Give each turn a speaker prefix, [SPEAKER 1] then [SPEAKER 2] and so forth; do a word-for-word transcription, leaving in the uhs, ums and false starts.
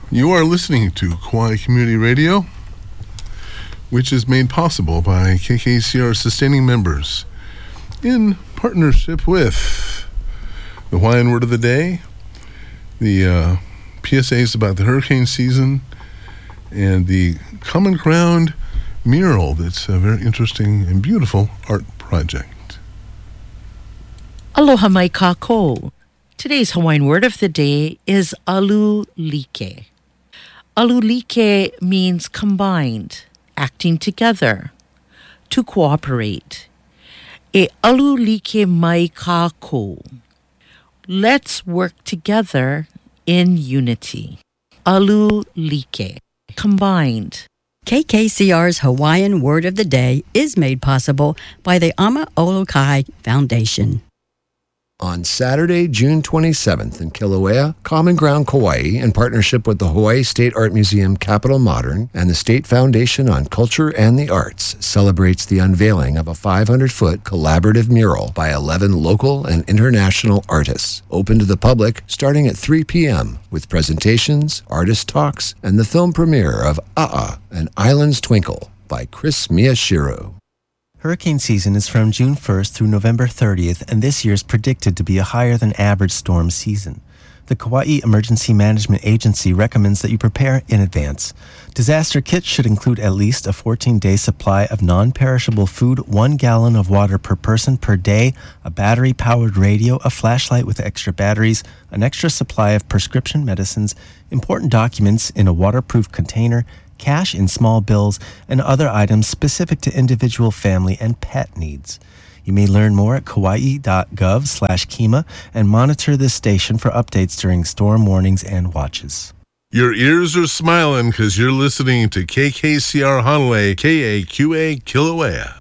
[SPEAKER 1] You are listening to Kauai Community Radio, which is made possible by K K C R sustaining members in partnership with the Hawaiian Word of the Day, the uh, P S As about the hurricane season, and the Common Ground mural that's a very interesting and beautiful art project.
[SPEAKER 2] Aloha mai kākou. Today's Hawaiian word of the day is alulike. Alulike means combined, acting together, to cooperate. E alulike mai kākou. Let's work together in unity. Alulike, combined.
[SPEAKER 3] K K C R's Hawaiian Word of the Day is made possible by the Ama Olokai Foundation.
[SPEAKER 4] On Saturday, June twenty-seventh in Kilauea, Common Ground Kauai, in partnership with the Hawaii State Art Museum Capitol Modern and the State Foundation on Culture and the Arts, celebrates the unveiling of a five hundred foot collaborative mural by eleven local and international artists, open to the public starting at three p.m., with presentations, artist talks, and the film premiere of A'a, An Island's Twinkle by Chris Miyashiro.
[SPEAKER 5] Hurricane season is from June first through November thirtieth, and this year is predicted to be a higher than average storm season. The Kauai Emergency Management Agency recommends that you prepare in advance. Disaster kits should include at least a fourteen-day supply of non-perishable food, one gallon of water per person per day, a battery-powered radio, a flashlight with extra batteries, an extra supply of prescription medicines, important documents in a waterproof container, cash in small bills, and other items specific to individual family and pet needs. You may learn more at kauai.gov slash Kima and monitor this station for updates during storm warnings and watches.
[SPEAKER 1] Your ears are smiling because you're listening to K K C R Hanalei, K A Q A Kilauea.